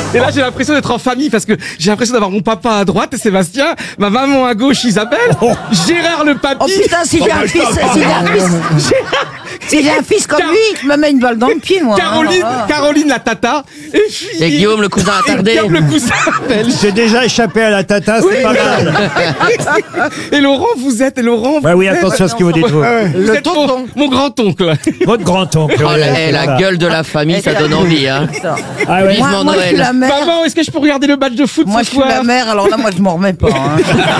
Et là, j'ai l'impression d'être en famille parce que j'ai l'impression d'avoir mon papa à droite, Sébastien, ma maman à gauche, Isabelle, Gérard le papy. Oh putain, si j'ai un fils, si j'ai un fils comme lui, je me mets une balle dans le pied, moi. Caroline la tata. Et puis. Et Guillaume le cousin attardé. Guillaume le cousin belge. J'ai déjà échappé à la tata, c'est pas mal. Et Laurent, vous êtes, Bah oui, attention à ce que vous dites. Vous êtes mon grand-oncle. Votre grand-oncle. Oh, la gueule de la famille, ça donne envie, hein. Ah ouais. Vivement Moi, je suis Noël. la mère. Maman, est-ce que je peux regarder le match de foot Moi, ce je suis soir? la mère, alors là, moi, je m'en remets pas. Hein.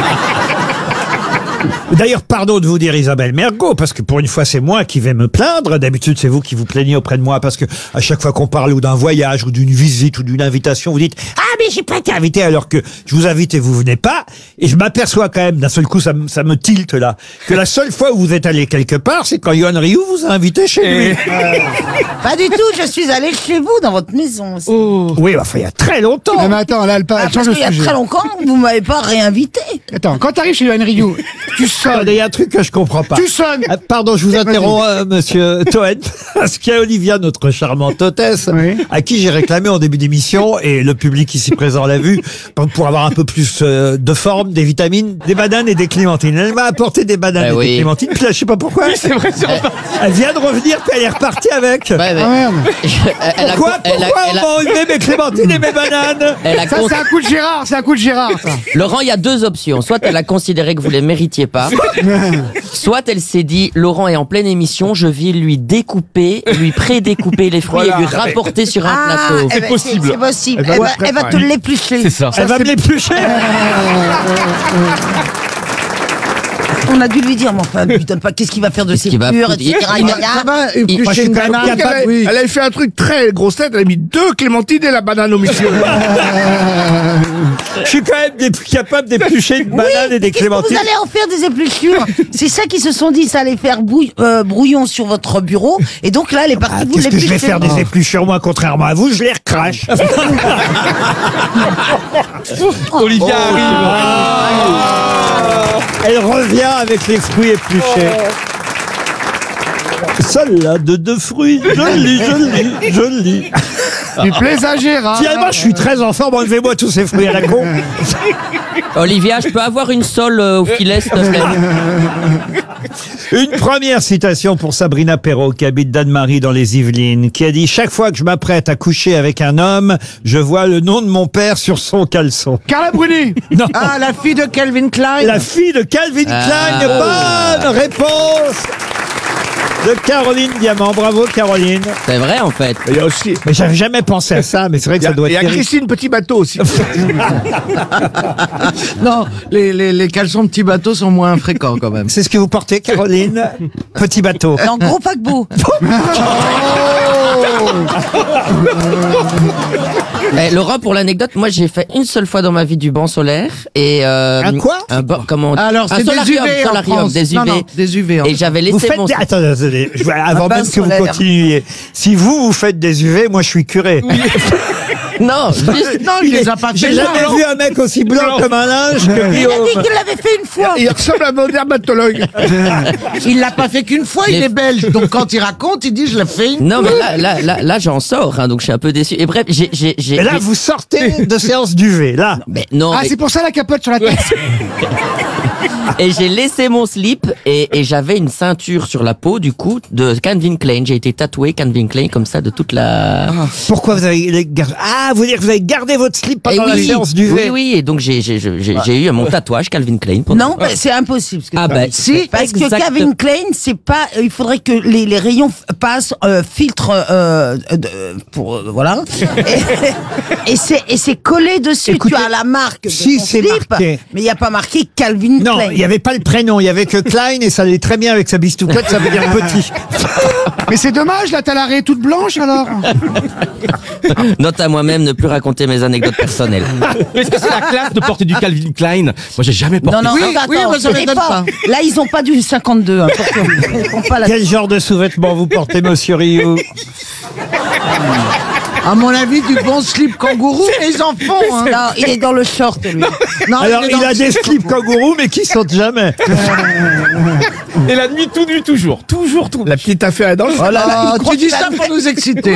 D'ailleurs, pardon de vous dire Isabelle Mergo, parce que pour une fois c'est moi qui vais me plaindre. D'habitude c'est vous qui vous plaignez auprès de moi, parce que à chaque fois qu'on parle ou d'un voyage ou d'une visite ou d'une invitation, vous dites « Ah mais j'ai pas été invité » alors que je vous invite et vous venez pas. Et je m'aperçois quand même, d'un seul coup ça me tilte là, que la seule fois où vous êtes allé quelque part, c'est quand Yoann Rioux vous a invité chez lui. Pas du tout, je suis allée chez vous, dans votre maison aussi. Oh. Oui, enfin il y a très longtemps. Non mais attends, là, elle Parce change de qu'il y a sujet. très longtemps, vous m'avez pas réinvité. Attends, quand t'arrives chez Yoann Rioux, tu sonnes. Il y a un truc que je comprends pas. Tu sonnes. Ah, pardon, je vous interromps, monsieur Toen, parce qu'il y a Olivia, notre charmante hôtesse, Oui. à qui j'ai réclamé en début d'émission, et le public ici présent l'a vu, pour avoir un peu plus de forme, des vitamines, des bananes et des clémentines. Elle m'a apporté des bananes et oui. des clémentines, puis là, je sais pas pourquoi. Oui, c'est vrai, c'est reparti. Elle vient de revenir, puis elle est repartie avec. Ouais, ouais. Ah merde. Pourquoi on m'a enlevé mes clémentines et mes bananes? elle a Ça, c'est un coup de Gérard, ça. Laurent, il y a deux options. Soit elle a considéré que vous les méritiez pas, soit elle s'est dit, Laurent est en pleine émission, je vais lui découper, lui pré-découper les fruits et lui rapporter sur un plateau. eh ben, possible. C'est possible. Elle va Elle va te l'éplucher. C'est ça. Elle va me l'éplucher. On a dû lui dire, mais enfin, lui donne pas, qu'est-ce qu'il va faire de ses qu'il va pures, foutre etc. Ça va, Moi, je suis quand même capable, oui. Elle avait fait un truc très grosse tête, elle a mis 2 clémentines et la banane au milieu. Je suis quand même capable d'éplucher une banane et des Qu'est-ce que clémentines. vous allez en faire des épluchures? C'est ça qu'ils se sont dit, ça allait faire brouillon sur votre bureau. Et donc là, elle est partie Ah, vous qu'est-ce que je vais l'éplucher. faire des épluchures, moi, contrairement à vous, je les recrache. Olivia arrive. Elle revient avec les fruits épluchés. Salade de fruits, joli. Tu plais à Gérard. Finalement, je suis très en forme, enlevez-moi tous ces fruits à la con. Olivia, je peux avoir une sole au filet, s'il te plaît? Une première citation pour Sabrina Perrault, qui habite Danemarie dans les Yvelines, qui a dit « Chaque fois que je m'apprête à coucher avec un homme, je vois le nom de mon père sur son caleçon. Carla Bruni. » Non, Ah, la fille de Calvin Klein. la fille de Calvin Klein, bonne réponse de Caroline Diamant. Bravo Caroline. C'est vrai, en fait. Il y a aussi. Mais j'avais jamais pensé à ça, mais c'est vrai que ça doit Il y être a terrible. Christine Petit Bateau aussi. Non, les caleçons de petit bateau sont moins fréquents quand même. C'est ce que vous portez, Caroline? Petit bateau. Non, gros paquebot. Laurent, pour l'anecdote, moi j'ai fait une seule fois dans ma vie du banc solaire et Un quoi? comment Alors, c'est des solarium, UV en solarium, France. des UV. Non, des UV. Et j'avais Vous laissé faites mon des... Attendez, avant bain même que vous solaire. continuiez. Si vous faites des UV, moi je suis curé. non, juste- Non, il les a pas J'ai fait. jamais vu un mec aussi blanc comme un linge que Il a dit Guillaume. qu'il l'avait fait une fois. Il ressemble à un dermatologue. Il l'a pas fait qu'une fois, il Les- est belge. Donc quand il raconte, il dit je l'ai fait une non, mais là j'en sors, hein, donc je suis un peu déçu. Et bref, j'ai Et là, vous sortez de séance d'UV, là. mais non, Ah, mais- c'est pour ça la capote sur la tête. et j'ai laissé mon slip et j'avais une ceinture sur la peau du coup de Calvin Klein. J'ai été tatoué Calvin Klein comme ça de toute la. Pourquoi vous avez gardé... Ah, vous dire que vous avez gardé votre slip Eh pendant la séance d'UV. oui, oui, et donc j'ai eu mon tatouage Calvin Klein. Non, bah, c'est impossible. Ce que Ah tu ben, dis. Si, parce que exact. Calvin Klein, c'est pas. Il faudrait que les rayons passent filtre voilà. Et c'est collé dessus. Écoutez, tu as la marque de si, ton c'est slip, marqué. mais il n'y a pas marqué Calvin Non, Klein. il n'y avait pas le prénom, il y avait que Klein et ça allait très bien avec sa bistouquette, ça veut dire petit. Mais c'est dommage, là, t'as l'arrêt toute blanche alors. Note à moi-même ne plus raconter mes anecdotes personnelles. Mais est-ce que c'est la classe de porter du Calvin Klein? Moi, j'ai jamais porté. Non, non, Oui, attends, oui, mais ça ce n'est m'étonne pas. Là, ils n'ont pas du 52. Hein, ils font pas la... Quel genre de sous-vêtements vous portez, monsieur Rioux? À mon avis, du bon slip kangourou, les enfants. Hein. Non, il est dans le short, lui. Non, Alors, est il dans a le- des slips kangourous, mais qui sautent jamais. Et la nuit, tout nu, toujours. Toujours, tout. La petite affaire est dans le. Ah, tu dis ça pour nous exciter.